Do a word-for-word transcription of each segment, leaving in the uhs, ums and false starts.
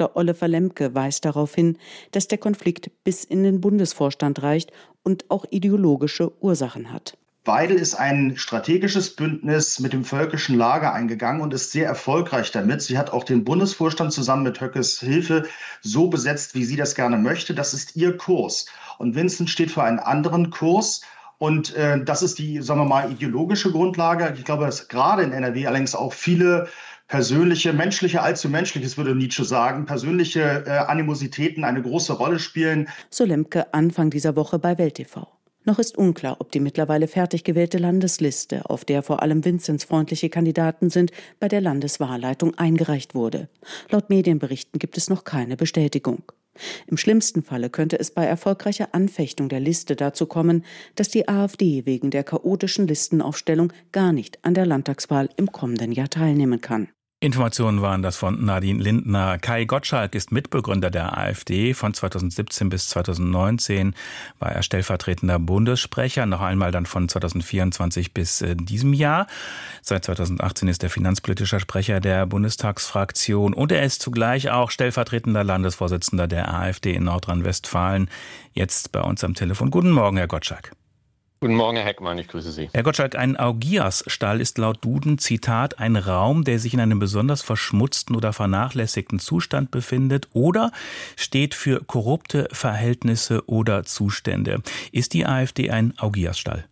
Wissenschaftler Oliver Lemke weist darauf hin, dass der Konflikt bis in den Bundesvorstand reicht und auch ideologische Ursachen hat. Weidel ist ein strategisches Bündnis mit dem völkischen Lager eingegangen und ist sehr erfolgreich damit. Sie hat auch den Bundesvorstand zusammen mit Höckes Hilfe so besetzt, wie sie das gerne möchte. Das ist ihr Kurs. Und Vincent steht für einen anderen Kurs. Und äh, das ist die, sagen wir mal, ideologische Grundlage. Ich glaube, dass gerade in N R W allerdings auch viele persönliche, menschliche, allzu menschliches, würde Nietzsche sagen, persönliche äh, Animositäten eine große Rolle spielen. So Lemke Anfang dieser Woche bei Welt T V. Noch ist unklar, ob die mittlerweile fertig gewählte Landesliste, auf der vor allem Vinzenz-freundliche Kandidaten sind, bei der Landeswahlleitung eingereicht wurde. Laut Medienberichten gibt es noch keine Bestätigung. Im schlimmsten Falle könnte es bei erfolgreicher Anfechtung der Liste dazu kommen, dass die AfD wegen der chaotischen Listenaufstellung gar nicht an der Landtagswahl im kommenden Jahr teilnehmen kann. Informationen waren das von Nadine Lindner. Kai Gottschalk ist Mitbegründer der AfD. Von zweitausendsiebzehn bis zweitausendneunzehn war er stellvertretender Bundessprecher, noch einmal dann von zweitausendvierundzwanzig bis äh, diesem Jahr. Seit zweitausendachtzehn ist er finanzpolitischer Sprecher der Bundestagsfraktion und er ist zugleich auch stellvertretender Landesvorsitzender der AfD in Nordrhein-Westfalen. Jetzt bei uns am Telefon. Guten Morgen, Herr Gottschalk. Guten Morgen, Herr Heckmann, ich grüße Sie. Herr Gottschalk, ein Augiasstall ist laut Duden, Zitat, ein Raum, der sich in einem besonders verschmutzten oder vernachlässigten Zustand befindet oder steht für korrupte Verhältnisse oder Zustände. Ist die AfD ein Augiasstall?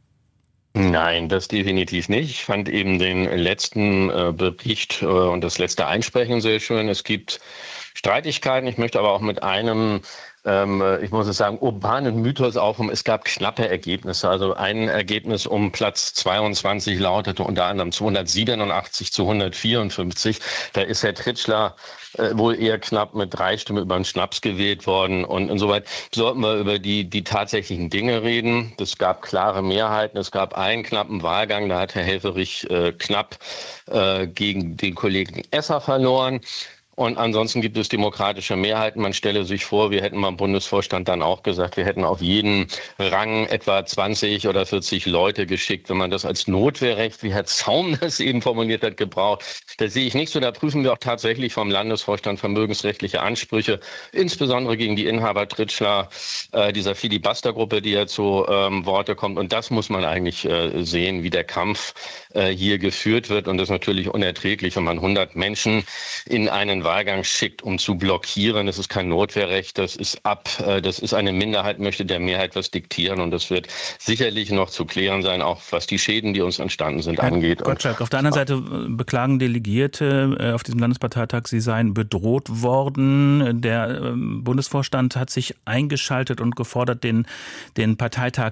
Nein, das definitiv nicht. Ich fand eben den letzten äh, Bericht äh, und das letzte Einsprechen sehr schön. Es gibt Streitigkeiten. Ich möchte aber auch mit einem Ähm, ich muss es sagen, urbanen Mythos aufkommen. Es gab knappe Ergebnisse. Also ein Ergebnis um Platz zweiundzwanzig lautete unter anderem zweihundertsiebenundachtzig zu hundertvierundfünfzig. Da ist Herr Tritschler äh, wohl eher knapp mit drei Stimmen über den Schnaps gewählt worden. Und insoweit sollten wir über die, die tatsächlichen Dinge reden. Es gab klare Mehrheiten. Es gab einen knappen Wahlgang. Da hat Herr Helfferich äh, knapp äh, gegen den Kollegen Esser verloren. Und ansonsten gibt es demokratische Mehrheiten. Man stelle sich vor, wir hätten beim Bundesvorstand dann auch gesagt, wir hätten auf jeden Rang etwa zwanzig oder vierzig Leute geschickt. Wenn man das als Notwehrrecht, wie Herr Zaum das eben formuliert hat, gebraucht, das sehe ich nicht so. Da prüfen wir auch tatsächlich vom Landesvorstand vermögensrechtliche Ansprüche, insbesondere gegen die Inhaber Tritschler, äh, dieser Filibuster-Gruppe, die ja zu ähm, Worte kommt. Und das muss man eigentlich äh, sehen, wie der Kampf äh, hier geführt wird. Und das ist natürlich unerträglich, wenn man hundert Menschen in einen Wahlgang schickt, um zu blockieren. Das ist kein Notwehrrecht, das ist ab, das ist eine Minderheit, möchte der Mehrheit was diktieren und das wird sicherlich noch zu klären sein, auch was die Schäden, die uns entstanden sind, Herr angeht. Gottschalk, auf der anderen Seite beklagen Delegierte auf diesem Landesparteitag, sie seien bedroht worden. Der Bundesvorstand hat sich eingeschaltet und gefordert, den, den Parteitag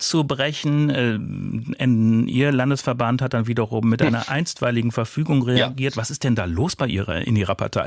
abzubrechen. Ihr Landesverband hat dann wiederum mit einer einstweiligen Verfügung reagiert. Ja. Was ist denn da los bei Ihrer, in Ihrer Partei?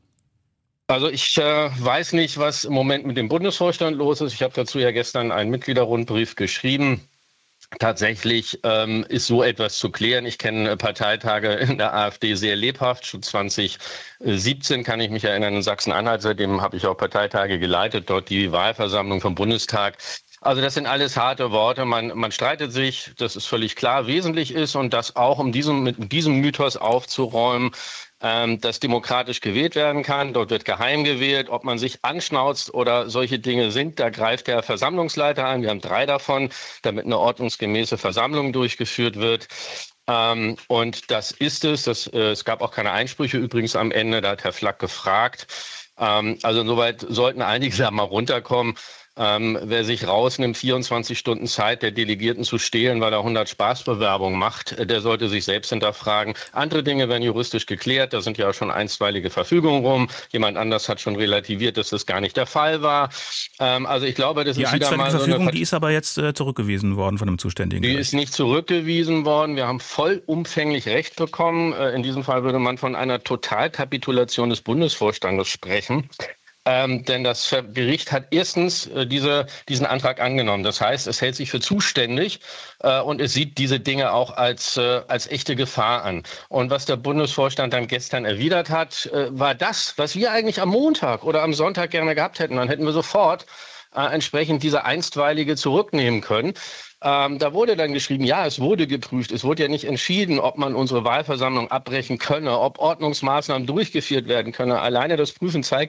Also ich äh, weiß nicht, was im Moment mit dem Bundesvorstand los ist. Ich habe dazu ja gestern einen Mitgliederrundbrief geschrieben. Tatsächlich ähm, ist so etwas zu klären. Ich kenne Parteitage in der AfD sehr lebhaft. Schon zwanzig siebzehn kann ich mich erinnern in Sachsen-Anhalt. Seitdem habe ich auch Parteitage geleitet, dort die Wahlversammlung vom Bundestag. Also das sind alles harte Worte. Man, man streitet sich, das ist völlig klar. Wesentlich ist, und das auch um diesem, mit diesem Mythos aufzuräumen, ähm, dass demokratisch gewählt werden kann. Dort wird geheim gewählt. Ob man sich anschnauzt oder solche Dinge sind, da greift der Versammlungsleiter ein. Wir haben drei davon, damit eine ordnungsgemäße Versammlung durchgeführt wird. Ähm, und das ist es. Das, äh, es gab auch keine Einsprüche übrigens am Ende. Da hat Herr Flack gefragt. Ähm, also insoweit sollten einige da mal runterkommen. Ähm, wer sich rausnimmt, vierundzwanzig Stunden Zeit der Delegierten zu stehlen, weil er hundert Spaßbewerbungen macht, der sollte sich selbst hinterfragen. Andere Dinge werden juristisch geklärt, da sind ja auch schon einstweilige Verfügungen rum. Jemand anders hat schon relativiert, dass das gar nicht der Fall war. Ähm, also ich glaube, das die ist wieder mal so Verfügung, eine... Die ist aber jetzt äh, zurückgewiesen worden von dem Zuständigen. Die Gericht. ist nicht zurückgewiesen worden. Wir haben vollumfänglich Recht bekommen. Äh, in diesem Fall würde man von einer Totalkapitulation des Bundesvorstandes sprechen. Ähm, denn das Gericht hat erstens äh, diese, diesen Antrag angenommen. Das heißt, es hält sich für zuständig äh, und es sieht diese Dinge auch als, äh, als echte Gefahr an. Und was der Bundesvorstand dann gestern erwidert hat, äh, war das, was wir eigentlich am Montag oder am Sonntag gerne gehabt hätten. Dann hätten wir sofort äh, entsprechend diese einstweilige zurücknehmen können. Ähm, da wurde dann geschrieben, ja, es wurde geprüft. Es wurde ja nicht entschieden, ob man unsere Wahlversammlung abbrechen könne, ob Ordnungsmaßnahmen durchgeführt werden können. Alleine das Prüfen zeigt